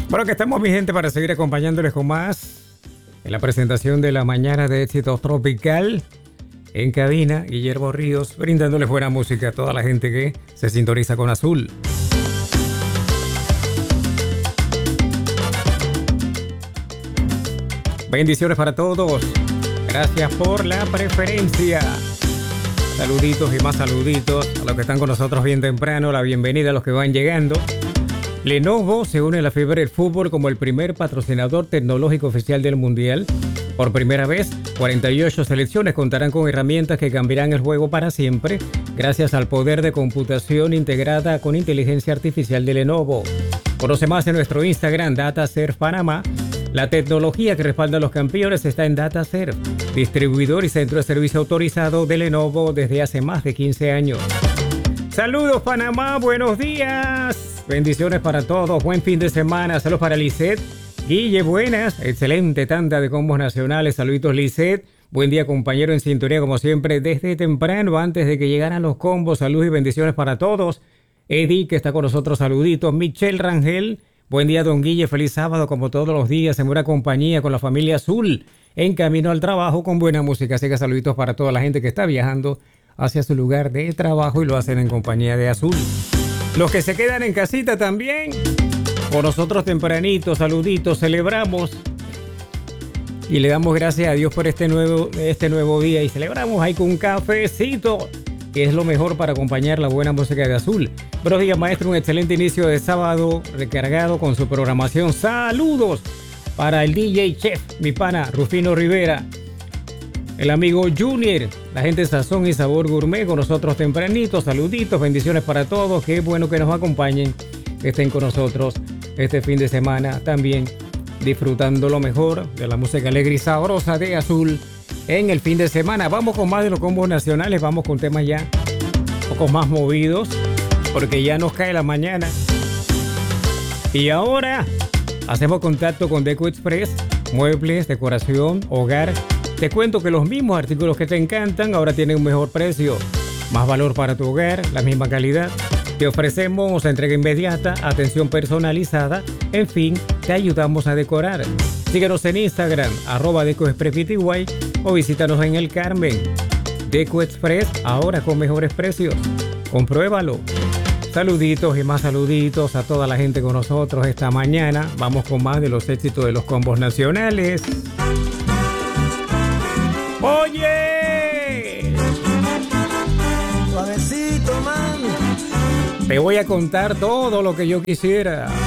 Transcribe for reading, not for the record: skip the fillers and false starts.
Bueno, que estamos, mi gente, para seguir acompañándoles con más en la presentación de la mañana de Éxito Tropical. En cabina, Guillermo Ríos, brindándoles buena música a toda la gente que se sintoniza con Azul. Bendiciones para todos. Gracias por la preferencia. Saluditos y más saluditos a los que están con nosotros bien temprano. La bienvenida a los que van llegando. Lenovo se une a la fiebre del fútbol como el primer patrocinador tecnológico oficial del Mundial. Por primera vez, 48 selecciones contarán con herramientas que cambiarán el juego para siempre gracias al poder de computación integrada con inteligencia artificial de Lenovo. Conoce más en nuestro Instagram, DataServe Panamá. La tecnología que respalda a los campeones está en DataServe, distribuidor y centro de servicio autorizado de Lenovo desde hace más de 15 años. Saludos Panamá, buenos días. Bendiciones para todos, buen fin de semana. Saludos para Lisette. Guille, buenas. Excelente tanda de combos nacionales. Saluditos Lisette. Buen día compañero en sintonía como siempre desde temprano antes de que llegaran los combos. Saludos y bendiciones para todos. Eddie que está con nosotros, saluditos. Michelle Rangel. Buen día don Guille, feliz sábado como todos los días en buena compañía con la familia Azul. En camino al trabajo con buena música. Así que saluditos para toda la gente que está viajando hacia su lugar de trabajo y lo hacen en compañía de Azul. Los que se quedan en casita también, por nosotros tempranito, saluditos, celebramos y le damos gracias a Dios por este nuevo día y celebramos ahí con un cafecito, que es lo mejor para acompañar la buena música de Azul. Buenos días maestro, un excelente inicio de sábado recargado con su programación. Saludos para el DJ Chef, mi pana Rufino Rivera. El amigo Junior, la gente de Sazón y Sabor Gourmet con nosotros tempranito, saluditos, bendiciones para todos, qué bueno que nos acompañen, que estén con nosotros este fin de semana también, disfrutando lo mejor de la música alegre y sabrosa de Azul en el fin de semana. Vamos con más de los combos nacionales, vamos con temas ya un poco más movidos, porque ya nos cae la mañana. Y ahora hacemos contacto con Deco Express, muebles, decoración, hogar. Te cuento que los mismos artículos que te encantan ahora tienen un mejor precio, más valor para tu hogar, la misma calidad. Te ofrecemos entrega inmediata, atención personalizada, en fin, te ayudamos a decorar. Síguenos en Instagram, @DecoExpressPty o visítanos en El Carmen. Deco Express, ahora con mejores precios. Compruébalo. Saluditos y más saluditos a toda la gente con nosotros esta mañana. Vamos con más de los éxitos de los combos nacionales. ¡Oye! Suavecito, man. Te voy a contar todo lo que yo quisiera.